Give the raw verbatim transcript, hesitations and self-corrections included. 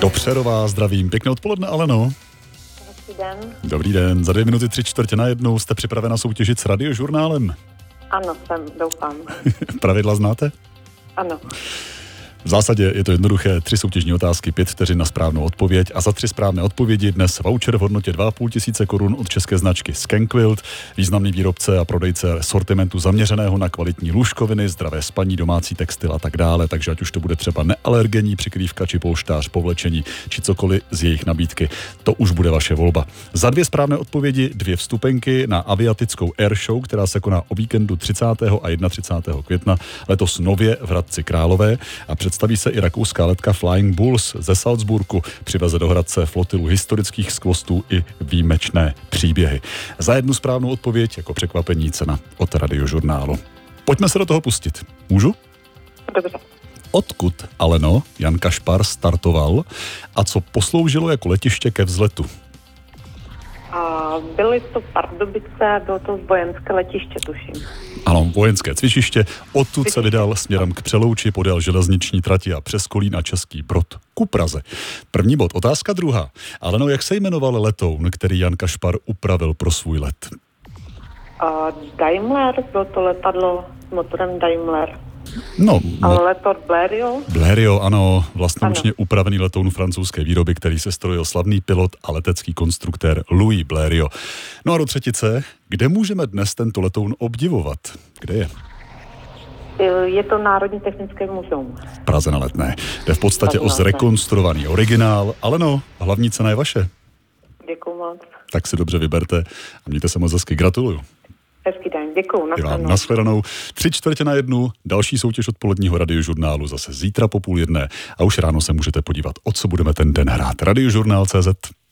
Do Přerova, zdravím. Pěkné odpoledne, Aleno. Dobrý den. Dobrý den. Za dvě minuty tři čtvrtě na jednu jste připravena soutěžit s Radiožurnálem? Ano, jsem, doufám. Pravidla znáte? Ano. V zásadě je to jednoduché, tři soutěžní otázky, pět vteřin na správnou odpověď a za tři správné odpovědi dnes voucher v hodnotě dva a půl tisíce korun od české značky Scanquilt, významný výrobce a prodejce sortimentu zaměřeného na kvalitní lůžkoviny, zdravé spaní, domácí textil a tak dále, takže ať už to bude třeba nealergenní přikrývka či polštář, povlečení či cokoliv z jejich nabídky, to už bude vaše volba. Za dvě správné odpovědi dvě vstupenky na aviatickou airshow, která se koná o víkendu třicátého a třicátého prvního května letos nově v Hradci Králové a před Staví se i rakouská letka Flying Bulls ze Salzburgu. Přiveze do Hradce flotilu historických skvostů i výjimečné příběhy. Za jednu správnou odpověď jako překvapení cena od Radiožurnálu. Pojďme se do toho pustit. Můžu? Dobře. Odkud, Aleno, Jan Kašpar startoval a co posloužilo jako letiště ke vzletu? A byly to Pardubice, bylo to vojenské letiště, tuším. Ano, vojenské cvičiště. Odtud se vydal směrem k Přelouči podél železniční trati a přes Kolín a Český Brod ku Praze. První bod, otázka druhá. Aleno, jak se jmenoval letoun, který Jan Kašpar upravil pro svůj let? A Daimler, bylo to letadlo s motorem Daimler. No, Ale letoun Blériot? Blériot, ano, vlastnoručně upravený letoun francouzské výroby, který se strojil slavný pilot a letecký konstruktér Louis Blériot. No a do třetice, kde můžeme dnes tento letoun obdivovat? Kde je? Je to Národní technické muzeum. Praze na Letné. Jde v podstatě Praze o zrekonstruovaný originál, ale no, hlavní cena je vaše. Děkuju moc. Tak si dobře vyberte a mějte se moc hezky. Gratuluju. Hezký den, děkuju. Nashledanou. Nashledanou. Tři čtvrtě na jednu, další soutěž odpoledního Radiožurnálu zase zítra po půl jedné a už ráno se můžete podívat, o co budeme ten den hrát. Radiožurnál tečka cé zet